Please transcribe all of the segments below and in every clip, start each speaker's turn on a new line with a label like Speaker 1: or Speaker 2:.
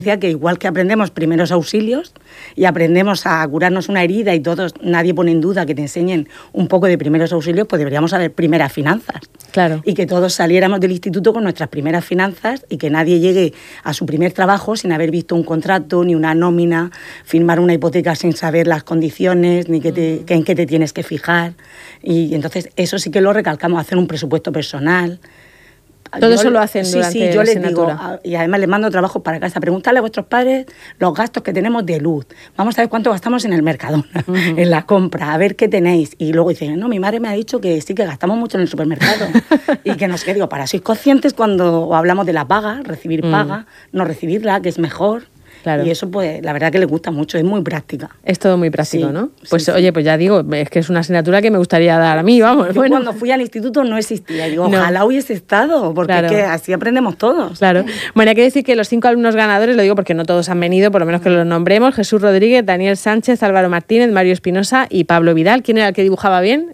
Speaker 1: que igual que aprendemos primeros auxilios y aprendemos a curarnos una herida y todos, nadie pone en duda que te enseñen un poco de primeros auxilios, pues deberíamos saber primeras finanzas.
Speaker 2: Claro.
Speaker 1: Y que todos saliéramos del instituto con nuestras primeras finanzas y que nadie llegue a su primer trabajo sin haber visto un contrato, ni una nómina, firmar una hipoteca sin saber las condiciones, ni en qué te tienes que fijar. Y entonces eso sí que lo recalcamos, hacer un presupuesto personal.
Speaker 2: Todo eso lo hacen durante
Speaker 1: Sí, yo
Speaker 2: la
Speaker 1: les digo, y además les mando trabajo para casa. Preguntarle a vuestros padres los gastos que tenemos de luz. Vamos a ver cuánto gastamos en el Mercadona, en la compra, a ver qué tenéis. Y luego dicen, no, mi madre me ha dicho que sí, que gastamos mucho en el supermercado. Y que nos digo, para sois conscientes cuando hablamos de la paga, recibir paga, no recibirla, que es mejor. Claro. Y eso, pues, la verdad que le gusta mucho, es muy práctica.
Speaker 2: Es todo muy práctico,
Speaker 1: sí,
Speaker 2: ¿no? Pues,
Speaker 1: sí,
Speaker 2: oye, sí. Pues ya digo, es que es una asignatura que me gustaría dar a mí, vamos.
Speaker 1: Yo cuando fui al instituto no existía. Digo, ojalá hubiese estado, porque
Speaker 2: claro.
Speaker 1: es que así aprendemos todos.
Speaker 2: Claro. Bueno, hay que decir que los 5 alumnos ganadores, lo digo porque no todos han venido, por lo menos que los nombremos: Jesús Rodríguez, Daniel Sánchez, Álvaro Martínez, Mario Espinosa y Pablo Vidal. ¿Quién era el que dibujaba bien?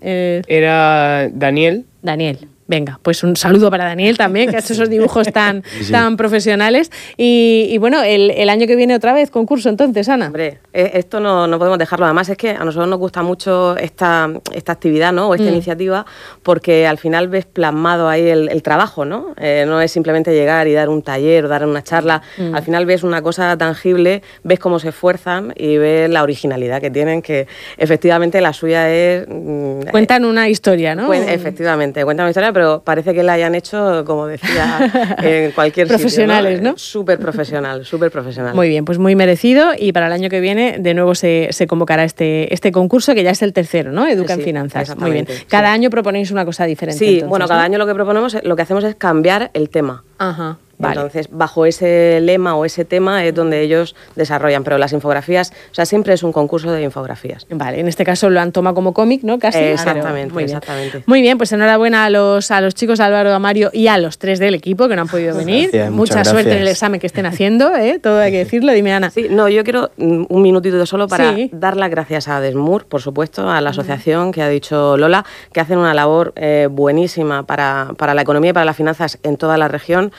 Speaker 3: Era Daniel.
Speaker 2: Daniel. Venga, pues un saludo para Daniel también, que ha hecho esos dibujos tan profesionales. Y bueno, el año que viene otra vez concurso, entonces, Ana.
Speaker 4: Hombre, esto no podemos dejarlo. Además es que a nosotros nos gusta mucho esta actividad, ¿no? O esta iniciativa, porque al final ves plasmado ahí el trabajo, ¿no? No es simplemente llegar y dar un taller o dar una charla. Al final ves una cosa tangible, ves cómo se esfuerzan y ves la originalidad que tienen, que efectivamente la suya es...
Speaker 2: Cuentan una historia, ¿no?
Speaker 4: Efectivamente, cuentan una historia, pero parece que la hayan hecho, como decía, en cualquier
Speaker 2: profesionales,
Speaker 4: sitio,
Speaker 2: ¿no?
Speaker 4: Súper profesional, súper profesional.
Speaker 2: Muy bien, pues muy merecido, y para el año que viene de nuevo se convocará este concurso, que ya es el tercero, ¿no? Educa en Finanzas. Muy bien. Cada año proponéis una cosa diferente.
Speaker 4: Sí,
Speaker 2: entonces,
Speaker 4: bueno, cada año lo que hacemos es cambiar el tema.
Speaker 2: Ajá. Vale.
Speaker 4: Entonces, bajo ese lema o ese tema es donde ellos desarrollan, pero las infografías, o sea, siempre es un concurso de infografías.
Speaker 2: Vale, en este caso lo han tomado como cómic, ¿no? Casi.
Speaker 4: Exactamente,
Speaker 2: muy
Speaker 4: exactamente.
Speaker 2: Bien. Muy bien, pues enhorabuena a los chicos, a Álvaro, a Mario y a los 3 del equipo que no han podido venir.
Speaker 3: Gracias,
Speaker 2: Mucha suerte en el examen que estén haciendo, todo hay que decirlo. Dime, Ana.
Speaker 4: Sí, no, yo quiero un minutito solo para dar las gracias a Desmur, por supuesto, a la asociación que ha dicho Lola, que hacen una labor buenísima para la economía y para las finanzas en toda la región,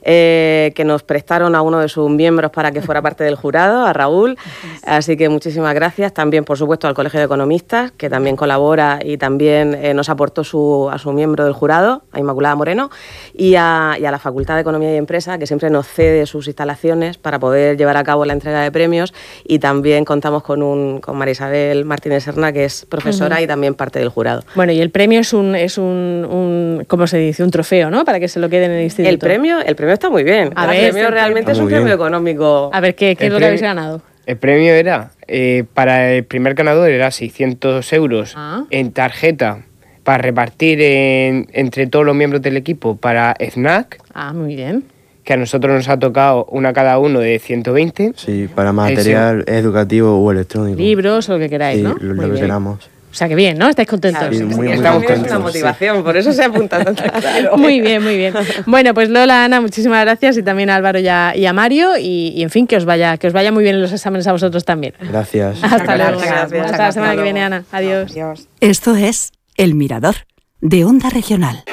Speaker 4: que nos prestaron a uno de sus miembros para que fuera parte del jurado, a Raúl. Así que muchísimas gracias. También, por supuesto, al Colegio de Economistas, que también colabora y también nos aportó a su miembro del jurado, a Inmaculada Moreno, y a la Facultad de Economía y Empresa, que siempre nos cede sus instalaciones para poder llevar a cabo la entrega de premios. Y también contamos con María Isabel Martínez Serna, que es profesora y también parte del jurado.
Speaker 2: Bueno, y el premio es un ¿cómo se dice? Un trofeo, ¿no? Para que se lo quede en el instituto.
Speaker 4: El premio está muy bien. El premio realmente es un premio económico.
Speaker 2: A ver, ¿qué es lo que habéis ganado?
Speaker 3: El premio era, para el primer ganador era 600 euros en tarjeta para repartir entre todos los miembros del equipo para snack.
Speaker 2: Muy bien.
Speaker 3: Que a nosotros nos ha tocado una cada uno de 120.
Speaker 5: Sí, para material educativo o electrónico.
Speaker 2: Libros o lo que queráis, ¿no?
Speaker 5: Lo que queramos.
Speaker 2: O sea, que bien, ¿no? ¿Estáis contentos?
Speaker 5: Sí, muy
Speaker 4: Estamos
Speaker 5: contentos.
Speaker 4: una motivación, por eso se apunta tanto.
Speaker 2: Muy bien, muy bien. Bueno, pues Lola, Ana, muchísimas gracias, y también a Álvaro y a Mario, y en fin, que os vaya muy bien en los exámenes a vosotros también.
Speaker 5: Gracias.
Speaker 2: Hasta luego.
Speaker 4: Gracias.
Speaker 2: Hasta la semana que viene, Ana. Adiós.
Speaker 4: Adiós.
Speaker 6: Esto es El Mirador, de Onda Regional.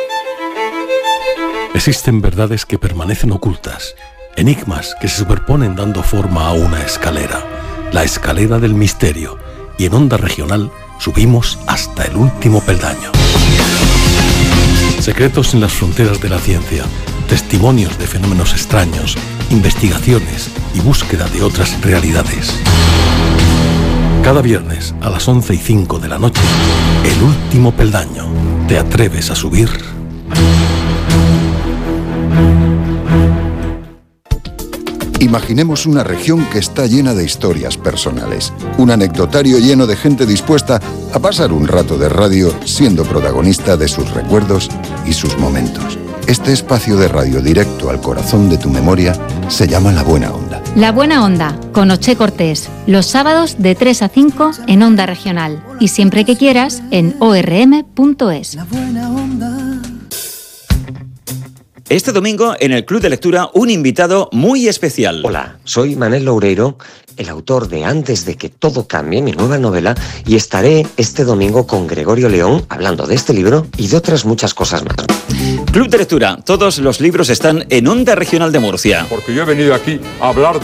Speaker 7: Existen verdades que permanecen ocultas, enigmas que se superponen dando forma a una escalera, la escalera del misterio, y en Onda Regional subimos hasta el último peldaño. Secretos en las fronteras de la ciencia, testimonios de fenómenos extraños, investigaciones y búsqueda de otras realidades. Cada viernes a las 11:05 de la noche, el último peldaño. ¿Te atreves a subir?
Speaker 8: Imaginemos una región que está llena de historias personales, un anecdotario lleno de gente dispuesta a pasar un rato de radio siendo protagonista de sus recuerdos y sus momentos. Este espacio de radio directo al corazón de tu memoria se llama La Buena Onda.
Speaker 9: La Buena Onda, con Oche Cortés, los sábados de 3 a 5 en Onda Regional y siempre que quieras en orm.es.
Speaker 10: La Buena Onda. Este domingo en el Club de Lectura un invitado muy especial.
Speaker 11: Hola, soy Manel Loureiro, el autor de Antes de que todo cambie, mi nueva novela, y estaré este domingo con Gregorio León hablando de este libro y de otras muchas cosas más.
Speaker 10: Club de Lectura, todos los libros están en Onda Regional de Murcia.
Speaker 12: Porque yo he venido aquí a hablar